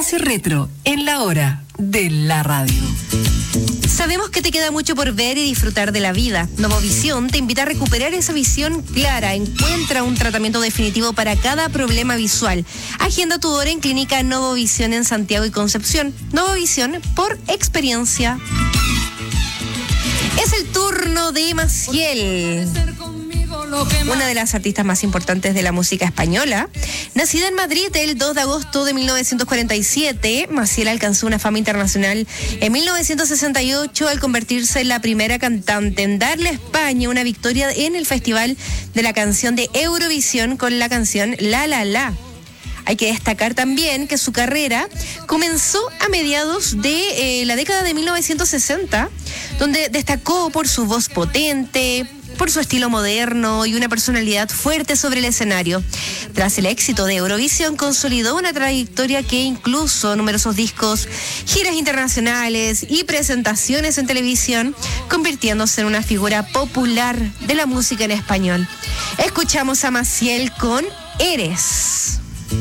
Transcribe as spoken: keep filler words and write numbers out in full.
Espacio Retro en la hora de la radio. Sabemos que te queda mucho por ver y disfrutar de la vida. Novovisión te invita a recuperar esa visión clara. Encuentra un tratamiento definitivo para cada problema visual. Agenda tu hora en Clínica Novovisión en Santiago y Concepción. Novovisión por experiencia. Es el turno de Maciel, una de las artistas más importantes de la música española. Nacida en Madrid el dos de agosto de mil novecientos cuarenta y siete, Maciel alcanzó una fama internacional en mil novecientos sesenta y ocho al convertirse en la primera cantante en darle a España una victoria en el Festival de la Canción de Eurovisión con la canción La La La. Hay que destacar también que su carrera comenzó a mediados de eh, la década de mil novecientos sesenta, donde destacó por su voz potente, por su estilo moderno y una personalidad fuerte sobre el escenario. Tras el éxito de Eurovisión, consolidó una trayectoria que incluso numerosos discos, giras internacionales y presentaciones en televisión, convirtiéndose en una figura popular de la música en español. Escuchamos a Maciel con Eres.